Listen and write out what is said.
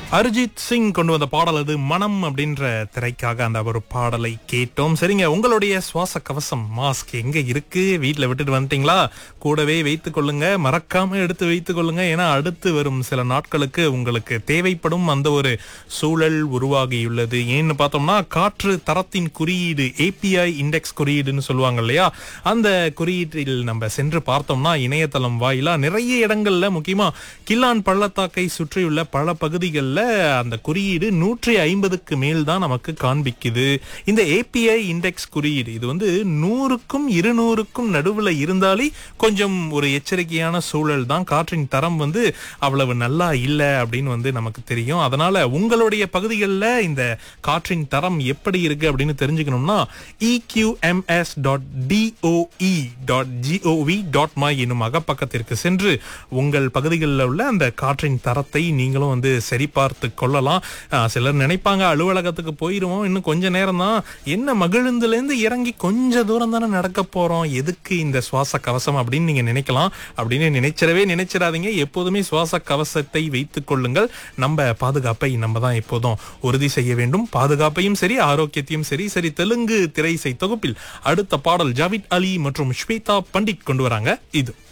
அரிஜித் சிங் கொண்டு வந்த பாடல் அது மனம் அப்படின்ற திரைக்காக அந்த ஒரு பாடலை கேட்டோம். சரிங்க, உங்களுடைய சுவாச கவசம் மாஸ்க் எங்க இருக்கு? வீட்டுல விட்டுட்டு வந்துட்டீங்களா? கூடவே வைத்துக் கொள்ளுங்க, மறக்காம எடுத்து வைத்துக் கொள்ளுங்க. ஏன்னா அடுத்து வரும் சில நாட்களுக்கு உங்களுக்கு தேவைப்படும் அந்த ஒரு சூழல் உருவாகியுள்ளது. ஏன்னு பார்த்தோம்னா காற்று தரத்தின் குறியீடு API இண்டெக்ஸ் குறியீடுன்னு சொல்லுவாங்க இல்லையா, அந்த குறியீட்டில் நம்ம சென்று பார்த்தோம்னா இணையதளம் வாயிலா நிறைய இடங்கள்ல, முக்கியமா கில்லான் பள்ளத்தாக்கை சுற்றியுள்ள பல பகுதிகளில் அந்த குறியீடு 150க்கு மேல் தான் நமக்கு காண்பிக்குது. இந்த API இண்டெக்ஸ் குறியீடு இது வந்து 100க்கும் 200க்கும் நடுவுல இருந்தாலே கொஞ்சம் ஒரு எச்சரிக்கையான சூழல் தான். காற்றின் தரம் வந்து அவ்வளவு நல்லா இல்லை அப்படின்னு வந்து நமக்கு தெரியும். அதனால உங்களுடைய பகுதிகளில் இந்த காற்றின் தரம் எப்படி இருக்கு அப்படின்னு தெரிஞ்சுக்கணும்னா eqms.doe.gov.my என்னும் அகப்பக்கத்திற்கு சென்று உங்கள் பகுதிகளில் உள்ள அந்த காற்றின் தரத்தை நீங்களும் வந்து சரி பார்த்து கொள்ளலாம். சிலர் நினைப்பாங்க அலுவலகத்துக்கு போயிருவோம், இன்னும் கொஞ்ச நேரம் தான், என்ன மகிழுந்துல இருந்து இறங்கி கொஞ்ச தூரம் தானே நடக்க போறோம், எதுக்கு இந்த சுவாச கவசம் அப்படின்னு நீங்க நினைக்கலாம். அப்படின்னு நினைச்சிடாதீங்க. எப்போதுமே சுவாச கவசத்தை வைத்துக் கொள்ளுங்கள். நம்ம பாதுகாப்பை நம்ம தான் எப்போதும் உறுதி செய்ய வேண்டும். பாதுகாப்பையும் சரி, ஆரோக்கியத்தையும் சரி. சரி, தெலுங்கு திரை இசை தொகுப்பில் அடுத்த பாடல் ஜாவித் அலி மற்றும் ஸ்வேதா பண்டிட் கொண்டு வராங்க. இது